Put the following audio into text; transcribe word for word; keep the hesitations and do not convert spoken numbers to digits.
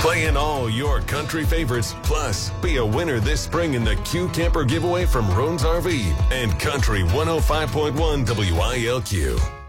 Playing all your country favorites, plus be a winner this spring in the Q Camper giveaway from Roan's R V and Country one oh five point one W I L Q.